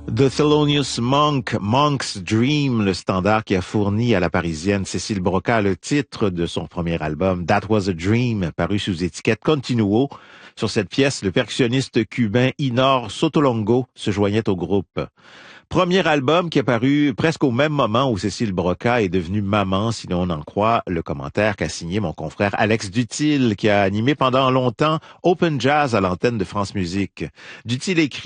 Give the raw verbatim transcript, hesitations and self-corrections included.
The Thelonious Monk, Monk's Dream, le standard qui a fourni à la Parisienne Cécile Broca le titre de son premier album, That Was a Dream, paru sous étiquette Continuo. Sur cette pièce, le percussionniste cubain Inor Sotolongo se joignait au groupe. Premier album qui est paru presque au même moment où Cécile Broca est devenue maman, si l'on en croit le commentaire qu'a signé mon confrère Alex Dutil, qui a animé pendant longtemps Open Jazz à l'antenne de France Musique. Dutil écrit